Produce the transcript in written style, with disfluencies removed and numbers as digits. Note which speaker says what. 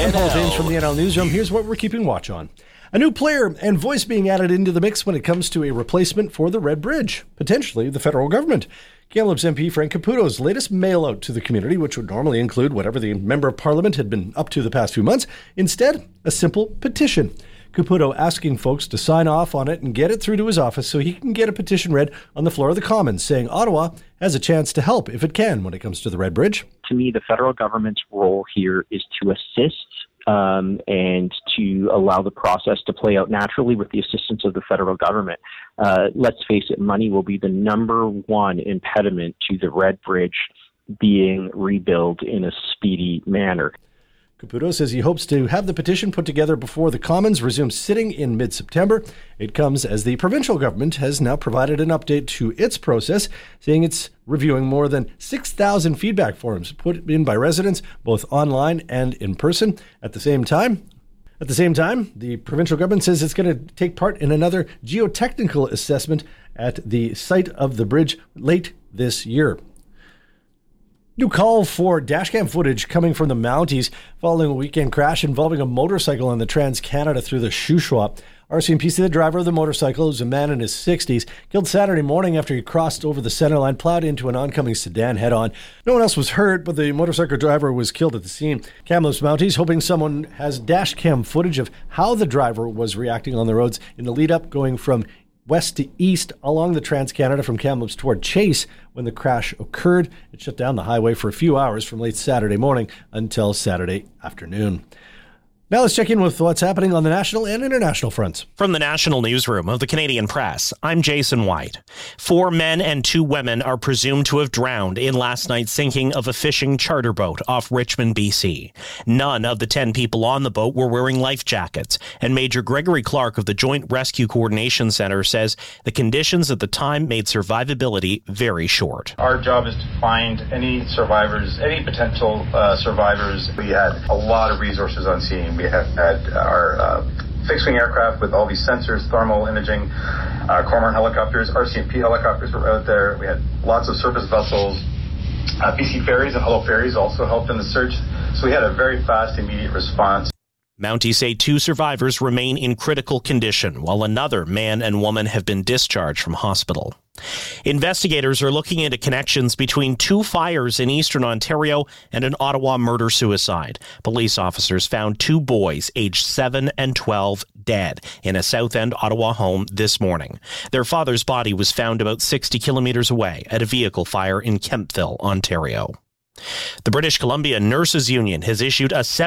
Speaker 1: I'm Paul James from the NL Newsroom. Here's what we're keeping watch on. A new player and voice being added into the mix when it comes to a replacement for the Red Bridge, potentially the federal government. Kamloops MP Frank Caputo's latest mail-out to the community, which would normally include whatever the Member of Parliament had been up to the past few months, instead, a simple petition. Caputo asking folks to sign off on it and get it through to his office so he can get a petition read on the floor of the Commons, saying Ottawa has a chance to help if it can when it comes to the Red Bridge.
Speaker 2: To me, the federal government's role here is to assist and to allow the process to play out naturally with the assistance of the federal government. Let's face it, money will be the number one impediment to the Red Bridge being rebuilt in a speedy manner.
Speaker 1: Caputo says he hopes to have the petition put together before the Commons resumes sitting in mid-September. It comes as the provincial government has now provided an update to its process, saying it's reviewing more than 6,000 feedback forms put in by residents, both online and in person. At the same time, the provincial government says it's going to take part in another geotechnical assessment at the site of the bridge late this year. New call for dashcam footage coming from the Mounties following a weekend crash involving a motorcycle on the Trans-Canada through the Shuswap. RCMP said the driver of the motorcycle, who's a man in his 60s, killed Saturday morning after he crossed over the center line, plowed into an oncoming sedan head-on. No one else was hurt, but the motorcycle driver was killed at the scene. Kamloops Mounties hoping someone has dashcam footage of how the driver was reacting on the roads in the lead-up going from west to east along the Trans-Canada from Kamloops toward Chase when the crash occurred. It shut down the highway for a few hours from late Saturday morning until Saturday afternoon. Now let's check in with what's happening on the national and international fronts.
Speaker 3: From the National Newsroom of the Canadian Press, I'm Jason White. 4 men and 2 women are presumed to have drowned in last night's sinking of a fishing charter boat off Richmond, BC. None of the 10 people on the boat were wearing life jackets, and Major Gregory Clark of the Joint Rescue Coordination Center says the conditions at the time made survivability very short.
Speaker 4: Our job is to find any survivors, any potential survivors. We had a lot of resources on scene. We have had our fixed-wing aircraft with all these sensors, thermal imaging, Cormorant helicopters, RCMP helicopters were out there. We had lots of surface vessels. BC Ferries and Hello Ferries also helped in the search. So we had a very fast, immediate response.
Speaker 3: Mounties say 2 survivors remain in critical condition, while another man and woman have been discharged from hospital. Investigators are looking into connections between 2 fires in eastern Ontario and an Ottawa murder-suicide. Police officers found 2 boys aged 7 and 12 dead in a South End Ottawa home this morning. Their father's body was found about 60 kilometers away at a vehicle fire in Kemptville, Ontario. The British Columbia Nurses Union has issued a